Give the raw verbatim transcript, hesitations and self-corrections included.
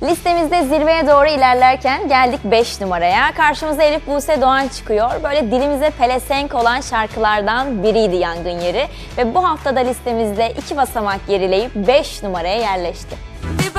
Listemizde zirveye doğru ilerlerken geldik beş numaraya. Karşımıza Elif Buse Doğan çıkıyor. Böyle dilimize pelesenk olan şarkılardan biriydi Yangın Yeri. Ve bu haftada listemizde iki basamak gerileyip beş numaraya yerleşti.